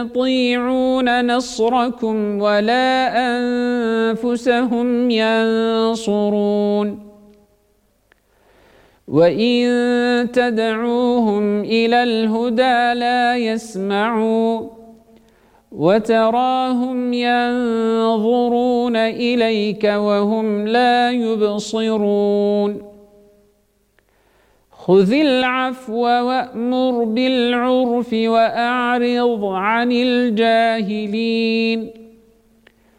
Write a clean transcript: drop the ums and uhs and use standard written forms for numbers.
يطيعون نصركم ولا أنفسهم ينصرون وإن تدعوهم إلى الهدى لا يسمعوا وتراهم ينظرون إليك وهم لا يبصرون خذ العفو وأمر بالعرف وأعرض عن الجاهلين